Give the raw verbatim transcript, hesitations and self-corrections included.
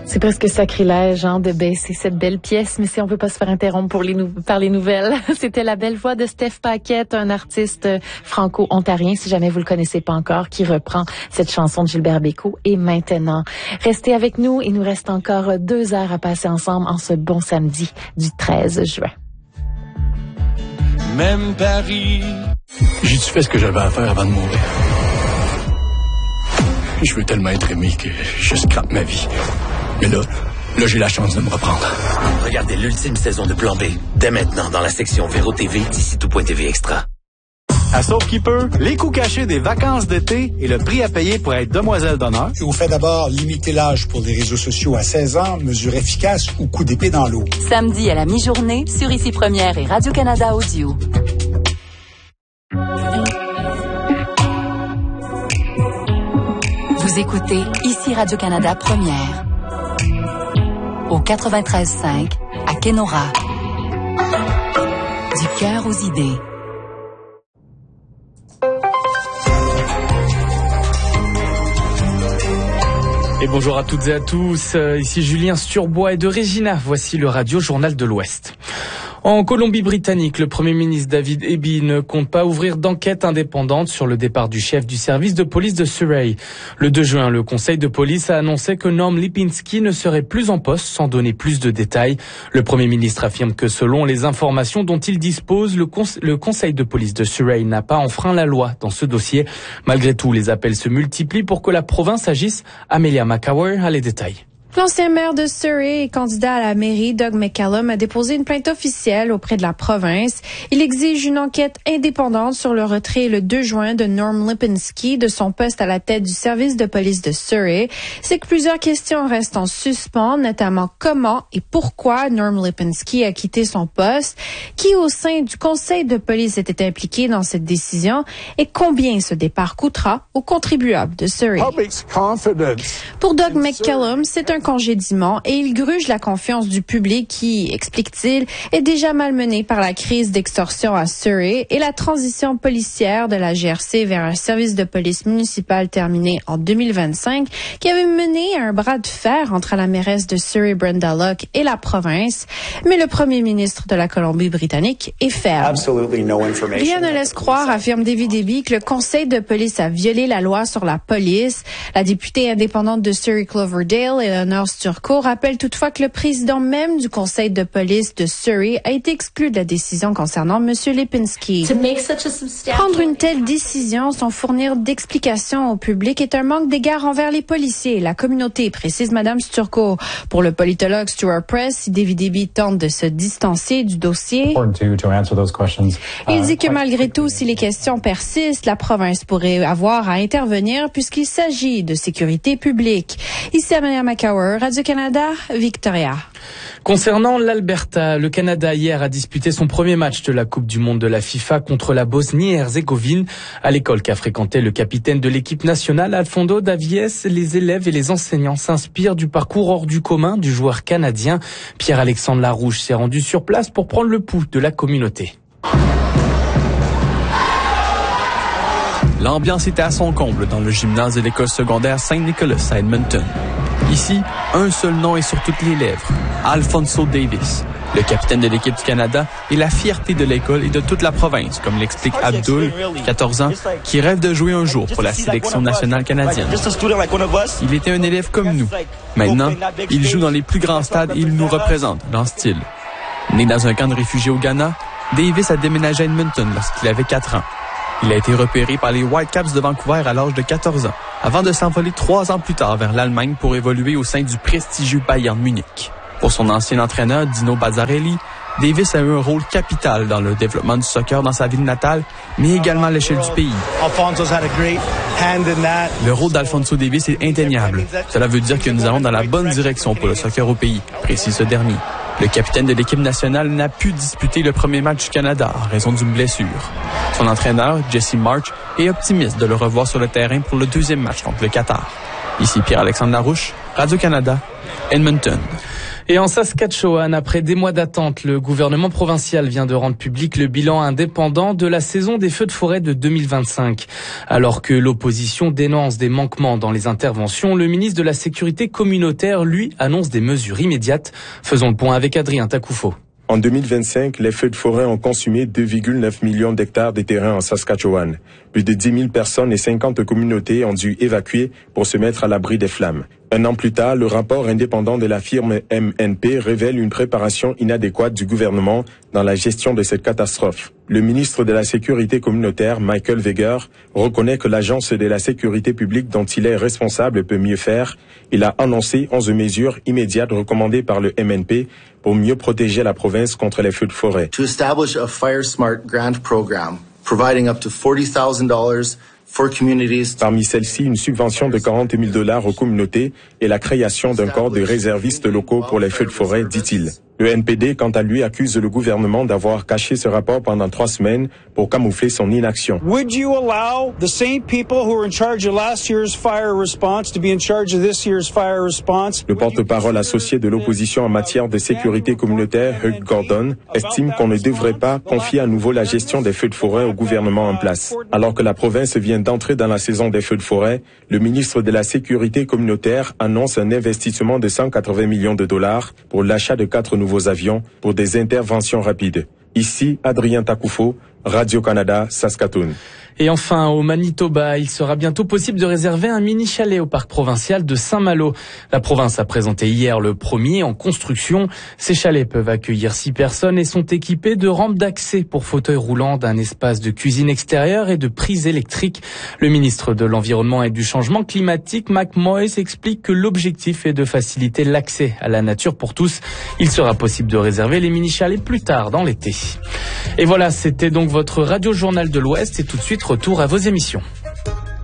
C'est presque sacrilège hein, de baisser cette belle pièce, mais si on peut pas se faire interrompre pour les nou- par les nouvelles. C'était la belle voix de Steph Paquette, un artiste franco-ontarien, si jamais vous le connaissez pas encore, qui reprend cette chanson de Gilbert Bécaud. Et maintenant, restez avec nous, il nous reste encore deux heures à passer ensemble en ce bon samedi du treize juin. Même Paris. J'ai-tu fait ce que j'avais à faire avant de mourir? Je veux tellement être aimé que je scrape ma vie. Mais là, là, j'ai la chance de me reprendre. Regardez l'ultime saison de Plan B, dès maintenant dans la section Véro T V d'ici tout point T V Extra. À Sauf-qui-peut, les coûts cachés des vacances d'été et le prix à payer pour être demoiselle d'honneur. Je vous fais d'abord limiter l'âge pour les réseaux sociaux à seize ans, mesure efficace ou coup d'épée dans l'eau. Samedi à la mi-journée, sur Ici Première et Radio-Canada Audio. Vous écoutez Ici Radio-Canada Première. Au quatre-vingt-treize cinq, à Kenora. Du cœur aux idées. Et bonjour à toutes et à tous, ici Julien Sturbois et de Regina, voici le Radio Journal de l'Ouest. En Colombie-Britannique, le Premier ministre David Eby ne compte pas ouvrir d'enquête indépendante sur le départ du chef du service de police de Surrey. Le deux juin, le conseil de police a annoncé que Norm Lipinski ne serait plus en poste sans donner plus de détails. Le Premier ministre affirme que selon les informations dont il dispose, le, cons- le conseil de police de Surrey n'a pas enfreint la loi dans ce dossier. Malgré tout, les appels se multiplient pour que la province agisse. Amelia McCower a les détails. L'ancien maire de Surrey et candidat à la mairie, Doug McCallum, a déposé une plainte officielle auprès de la province. Il exige une enquête indépendante sur le retrait le deux juin de Norm Lipinski de son poste à la tête du service de police de Surrey. C'est que plusieurs questions restent en suspens, notamment comment et pourquoi Norm Lipinski a quitté son poste, qui au sein du conseil de police était impliqué dans cette décision et combien ce départ coûtera aux contribuables de Surrey. Pour Doug McCallum, c'est un congédiement et il gruge la confiance du public qui, explique-t-il, est déjà malmené par la crise d'extorsion à Surrey et la transition policière de la G R C vers un service de police municipal terminé en deux mille vingt-cinq qui avait mené à un bras de fer entre la mairesse de Surrey, Brenda Locke, et la province. Mais le premier ministre de la Colombie-Britannique est ferme. Rien ne laisse croire, affirme David Eby, que le conseil de police a violé la loi sur la police. La députée indépendante de Surrey Cloverdale, Eleanor Sturcot, rappelle toutefois que le président même du conseil de police de Surrey a été exclu de la décision concernant M. Lipinski. Prendre une telle décision sans fournir d'explications au public est un manque d'égard envers les policiers et la communauté, précise Mme Sturcot. Pour le politologue Stuart Press, si David Eby tente de se distancier du dossier, il dit que malgré tout, si les questions persistent, la province pourrait avoir à intervenir puisqu'il s'agit de sécurité publique. Ici Amelia McCower, Radio-Canada, Victoria. Concernant l'Alberta, le Canada hier a disputé son premier match de la Coupe du Monde de la FIFA contre la Bosnie-Herzégovine. À l'école qu'a fréquenté le capitaine de l'équipe nationale, Alfonso Davies, les élèves et les enseignants s'inspirent du parcours hors du commun du joueur canadien. Pierre-Alexandre Larouche s'est rendu sur place pour prendre le pouls de la communauté. L'ambiance était à son comble dans le gymnase de l'école secondaire Saint-Nicolas à Edmonton. Ici, un seul nom est sur toutes les lèvres, Alfonso Davies. Le capitaine de l'équipe du Canada est la fierté de l'école et de toute la province, comme l'explique Abdul, quatorze ans, qui rêve de jouer un jour pour la sélection nationale canadienne. Il était un élève comme nous. Maintenant, il joue dans les plus grands stades et il nous représente dans ce style. Né dans un camp de réfugiés au Ghana, Davies a déménagé à Edmonton lorsqu'il avait quatre ans. Il a été repéré par les Whitecaps de Vancouver à l'âge de quatorze ans, avant de s'envoler trois ans plus tard vers l'Allemagne pour évoluer au sein du prestigieux Bayern Munich. Pour son ancien entraîneur, Dino Bazzarelli, Davies a eu un rôle capital dans le développement du soccer dans sa ville natale, mais également à l'échelle du pays. Le rôle d'Alfonso Davies est indéniable. Cela veut dire que nous allons dans la bonne direction pour le soccer au pays, précise ce dernier. Le capitaine de l'équipe nationale n'a pu disputer le premier match du Canada en raison d'une blessure. Son entraîneur, Jesse March, est optimiste de le revoir sur le terrain pour le deuxième match contre le Qatar. Ici Pierre-Alexandre Larouche, Radio-Canada, Edmonton. Et en Saskatchewan, après des mois d'attente, le gouvernement provincial vient de rendre public le bilan indépendant de la saison des feux de forêt de deux mille vingt-cinq. Alors que l'opposition dénonce des manquements dans les interventions, le ministre de la Sécurité communautaire, lui, annonce des mesures immédiates. Faisons le point avec Adrien Takoufo. En deux mille vingt-cinq, les feux de forêt ont consumé deux virgule neuf millions d'hectares de terrain en Saskatchewan. Plus de dix mille personnes et cinquante communautés ont dû évacuer pour se mettre à l'abri des flammes. Un an plus tard, le rapport indépendant de la firme M N P révèle une préparation inadéquate du gouvernement dans la gestion de cette catastrophe. Le ministre de la Sécurité communautaire, Michael Weger, reconnaît que l'Agence de la sécurité publique dont il est responsable peut mieux faire. Il a annoncé onze mesures immédiates recommandées par le M N P pour mieux protéger la province contre les feux de forêt. To establish a Fire Smart grant program, providing up to forty thousand dollars for communities. Parmi celles-ci, une subvention de quarante mille dollars aux communautés et la création d'un corps de réservistes locaux pour les feux de forêt, dit-il. Le N P D, quant à lui, accuse le gouvernement d'avoir caché ce rapport pendant trois semaines pour camoufler son inaction. Would you allow the same people who were in charge of last year's fire response to be in charge of this year's fire response? Le porte-parole associé de l'opposition en matière de sécurité communautaire, Hugh Gordon, estime qu'on ne devrait pas confier à nouveau la gestion des feux de forêt au gouvernement en place. Alors que la province vient d'entrer dans la saison des feux de forêt, le ministre de la Sécurité communautaire annonce un investissement de cent quatre-vingts millions de dollars pour l'achat de quatre nouveaux avions pour des interventions rapides. Ici, Adrien Takoufo, Radio-Canada, Saskatoon. Et enfin, au Manitoba, il sera bientôt possible de réserver un mini-chalet au parc provincial de Saint-Malo. La province a présenté hier le premier en construction. Ces chalets peuvent accueillir six personnes et sont équipés de rampes d'accès pour fauteuils roulants, d'un espace de cuisine extérieure et de prises électriques. Le ministre de l'Environnement et du Changement climatique, Mac Moyes, explique que l'objectif est de faciliter l'accès à la nature pour tous. Il sera possible de réserver les mini-chalets plus tard dans l'été. Et voilà, c'était donc votre Radio Journal de l'Ouest et tout de suite retour à vos émissions.